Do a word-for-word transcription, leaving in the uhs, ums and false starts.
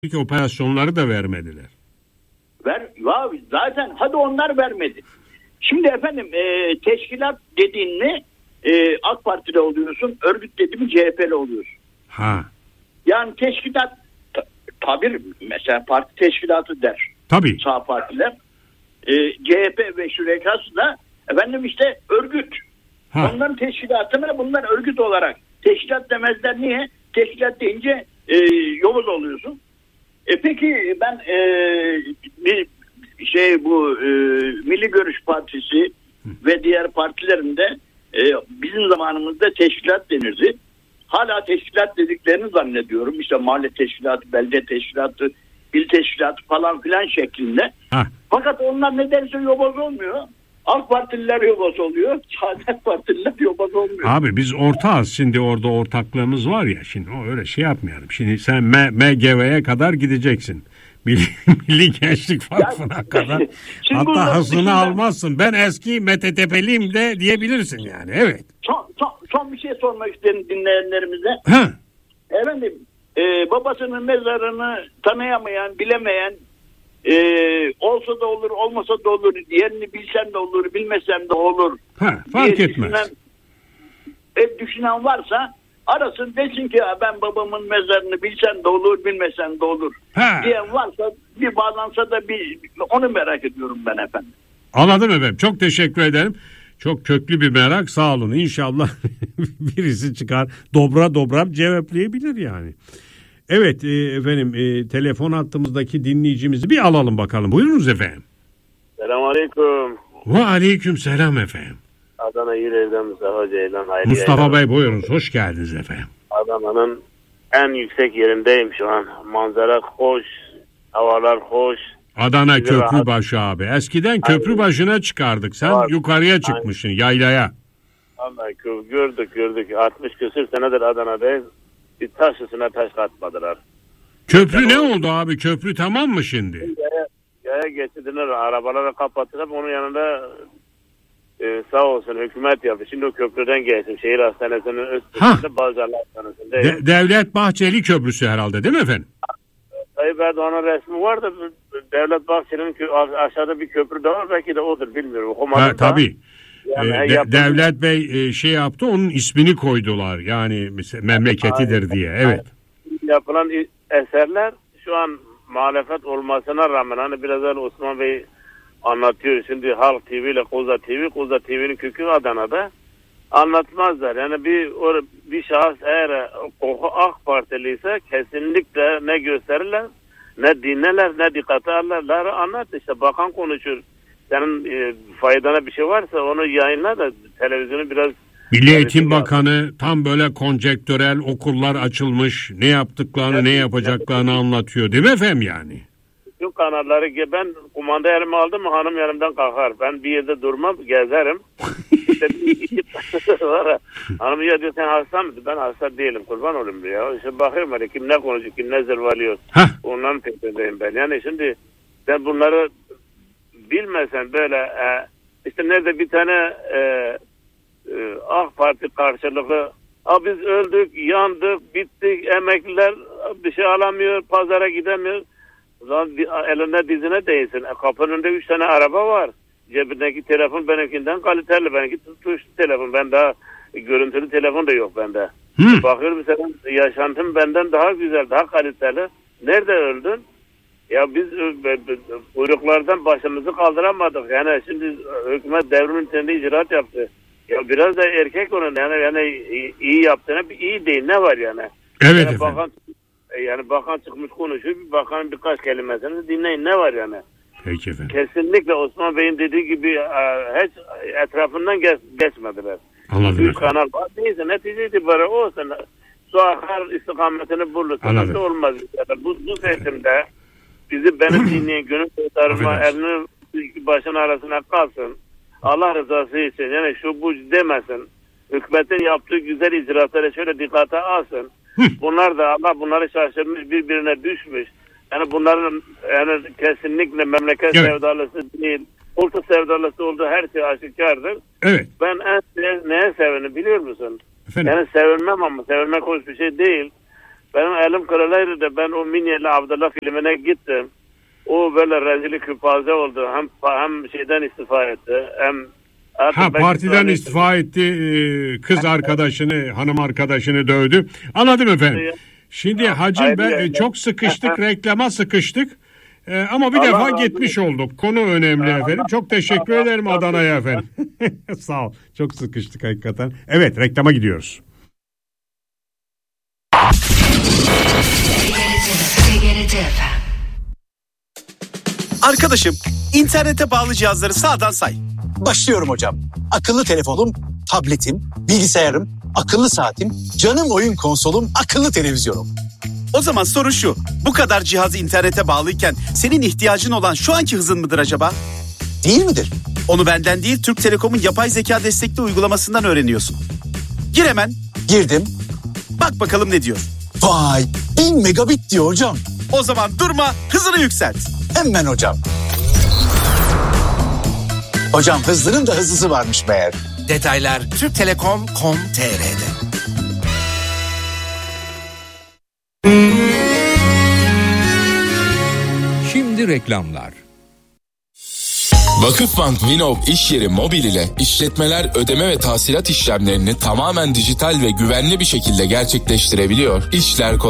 İlk operasyonları da vermediler. Ver, ya zaten hadi onlar vermedi. Şimdi efendim e, teşkilat dediğin ne? E, AK Parti'de oluyorsun, örgüt dediğin C H P'li oluyorsun. Ha. Yani teşkilat ta, tabir mesela parti teşkilatı der. Tabii. Sağ partiler. E, C H P ve şurekası da efendim işte örgüt. Ha. Onların teşkilatına bunlar örgüt olarak teşkilat demezler. Niye? Teşkilat deyince e, yoluz oluyorsun. E peki ben e, bir şey bu e, Milli Görüş Partisi ve diğer partilerinde e, bizim zamanımızda teşkilat denirdi. Hala teşkilat dediklerini zannediyorum. İşte mahalle teşkilatı, belde teşkilatı, il teşkilatı falan filan şeklinde. Ha. Fakat onlar nedense yobaz olmuyor. AK Partililer yobaz oluyor. Saadet Partililer yobaz olmuyor. Abi biz ortağız. Şimdi orada ortaklığımız var ya. Şimdi o öyle şey yapmayalım. Şimdi sen M G V'ye kadar gideceksin. Milli, Milli Gençlik Vakfı'na kadar. Hatta hızını almazsın. Ben eski M T T P'liyim de diyebilirsin yani. Evet. Son, son, son bir şey sormak isterim dinleyenlerimize. Ha. Efendim e, babasının mezarını tanıyamayan, bilemeyen, e, olsa da olur, olmasa da olur, yerini bilsem de olur, bilmesem de olur. Ha, fark etmez. Düşünen, e, düşünen varsa arasın, desin ki ben babamın mezarını bilsem de olur, bilmesem de olur. Ha. Diyen varsa bir bağlansa da bir onu merak ediyorum ben efendim. Anladım efendim. Çok teşekkür ederim. Çok köklü bir merak, sağ olun. İnşallah birisi çıkar dobra dobra cevaplayabilir yani. Evet efendim e, telefon hattımızdaki dinleyicimizi bir alalım bakalım. Buyurunuz efendim. Selamünaleyküm. Ve aleyküm selam efendim. Adana Yüreğir'den Mustafa Ceylan. Mustafa Ceylan. Bey buyurunuz. Hoş geldiniz efendim. Adana'nın en yüksek yerindeyim şu an. Manzara hoş, havalar hoş. Adana Köprübaşı abi. Eskiden Köprübaşı'na çıkardık. Sen var. Yukarıya çıkmışsın, aynen. Yaylaya. Vallahi gördük gördük. altmış küsür senedir Adana'dayız. Bir taş üstüne taş katmadılar. Köprü ne oldu abi? Köprü tamam mı şimdi? Yaya, yaya geçidiler. Arabaları kapattılar. Onun yanında e, sağ olsun hükümet yaptı. Şimdi o köprüden geçtim. Şehir hastanesinin üstünde, Bağcılar Hastanesi'nde. De- Devlet Bahçeli Köprüsü herhalde değil mi efendim? Tayyip Erdoğan'ın resmi var da Devlet Bahçeli'nin aşağıda bir köprü de var. Belki de odur, bilmiyorum. Ha, tabii. Yani ee, de, Devlet Bey e, şey yaptı, onun ismini koydular. Yani memleketidir aynen. diye. Evet. Yapılan eserler şu an muhalefet olmasına rağmen, hani biraz önce Osman Bey anlatıyor. Şimdi Halk T V ile Koza T V, Koza T V'nin kökü Adana'da. Anlatmazlar. Yani bir or, bir şahıs eğer AK Partili ise kesinlikle ne gösterirler, ne dinlerler, ne dikkate alırlar. Anlat işte, bakan konuşur. Senin e, faydana bir şey varsa onu yayınla da televizyonu biraz... Milli Eğitim Bakanı tam böyle konjektörel, okullar açılmış, ne yaptıklarını, evet, ne yapacaklarını evet. anlatıyor değil mi efendim yani? Bütün kanalları, ben kumanda elime aldım mı hanım yanımdan kalkar. Ben bir yerde durmam, gezerim. İşte bir var. Hanım ya diyor, sen hasta mısın? Ben hasta değilim, kurban olayım diyor. İşte bakıyorum hani kim ne konuşuyor, kim ne zırvalıyor. Onların peşindeyim ben. Yani şimdi sen bunları bilmesen böyle e, işte nerede bir tane e, e, AK Parti karşılıklı a biz öldük, yandık, bittik, emekliler bir şey alamıyor, pazara gidemiyor. Lan elinde dizine değilsin. E, kapının önünde üç tane araba var. Cebindeki telefon benimkinden kaliteli. Benimki tuşlu telefon. Ben daha görüntülü telefon da yok bende. Hmm. Bakıyorum senin yaşantın benden daha güzel, daha kaliteli. Nerede öldün? Ya biz kuyruklardan başımızı kaldıramadık. Yani şimdi hükümet devrimin içinde icraat yaptı. Ya biraz da erkek onun yani, yani iyi yaptığına bir iyi değil. Ne var yani? Evet yani bakan, yani bakan çıkmış konuşuyor. Bir bakan birkaç kelimesini dinleyin. Ne var yani? Peki efendim. Kesinlikle Osman Bey'in dediği gibi hiç etrafından geç, geçmediler. Anladım. Büyük kanal var. Neyse netice itibariyle olsun. Su akar istikametini bulursa nasıl olmaz. Yani bu, bu seçimde bizi beni dinleyen gönül kurtarma elini başın arasına kalsın. Allah rızası için yani şu bu demesin. Hükümetin yaptığı güzel icraatları şöyle dikkate alsın. Bunlar da Allah bunları şaşırmış, birbirine düşmüş. Yani bunların yani kesinlikle memleket evet. sevdalısı değil, koltuk sevdalısı olduğu her şey aşikardır. Evet. Ben en neye sevinim biliyor musun? Efendim? Yani sevilmem ama sevilmek hoş bir şey değil. Benim elim kırılaydı da ben o Minyeli Abdullah filmine gittim. O böyle rezillik hüpaze oldu. Hem hem şeyden istifa etti. Hem ha partiden istifa etti. Kız arkadaşını, hanım arkadaşını dövdü. Anladım efendim. Şimdi Hacı ben çok sıkıştık, reklama sıkıştık. Ee, ama bir Allah defa Allah gitmiş Allah. olduk. Konu önemli Allah efendim. Çok teşekkür Allah ederim Allah Adana'ya efendim. Sağ ol. Çok sıkıştık hakikaten. Evet, reklama gidiyoruz. Arkadaşım, internete bağlı cihazları sağdan say. Başlıyorum hocam. Akıllı telefonum, tabletim, bilgisayarım, akıllı saatim, canım oyun konsolum, akıllı televizyonum. O zaman soru şu. Bu kadar cihazı internete bağlıyken senin ihtiyacın olan şu anki hızın mıdır acaba? Değil midir? Onu benden değil, Türk Telekom'un yapay zeka destekli uygulamasından öğreniyorsun. Gir hemen. Girdim. Bak bakalım ne diyor. Vay, bin megabit diyor hocam. O zaman durma, hızını yükselt. Hemen hocam. Hocam hızlının da hızlısı varmış meğer. Detaylar türk telekom nokta com nokta tr'de. Şimdi reklamlar. Vakıfbank Vinov iş yeri mobil ile işletmeler ödeme ve tahsilat işlemlerini tamamen dijital ve güvenli bir şekilde gerçekleştirebiliyor. İşler kolay.